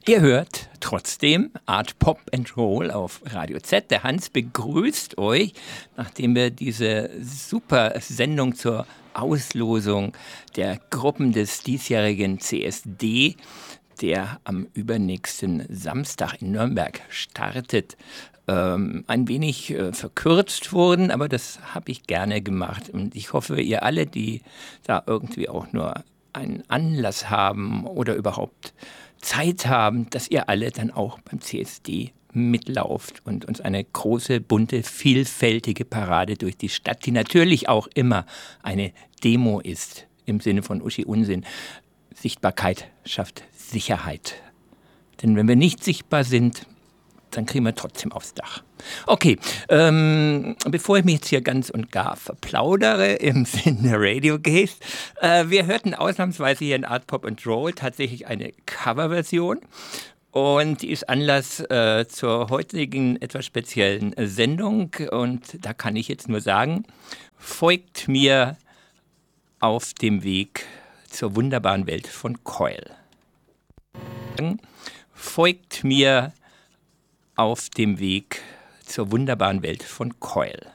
Ihr hört trotzdem Art Pop and Roll auf Radio Z. Der Hans begrüßt euch, nachdem wir diese super Sendung zur Auslosung der Gruppen des diesjährigen CSD, der am übernächsten Samstag in Nürnberg startet, ein wenig verkürzt wurden, aber das habe ich gerne gemacht. Und ich hoffe, ihr alle, die da irgendwie auch nur einen Anlass haben oder überhaupt Zeit haben, dass ihr alle dann auch beim CSD mitlauft und uns eine große, bunte, vielfältige Parade durch die Stadt, die natürlich auch immer eine Demo ist, im Sinne von Uschi Unsinn. Sichtbarkeit schafft Sicherheit. Denn wenn wir nicht sichtbar sind, dann kriegen wir trotzdem aufs Dach. Okay, bevor ich mich jetzt hier ganz und gar verplaudere im Sinne der Radio Gays, wir hörten ausnahmsweise hier in Art Pop and Roll tatsächlich eine Coverversion. Und die ist Anlass zur heutigen etwas speziellen Sendung. Und da kann ich jetzt nur sagen, folgt mir auf dem Weg zur wunderbaren Welt von Coil. Folgt mir auf dem Weg zur wunderbaren Welt von Coil.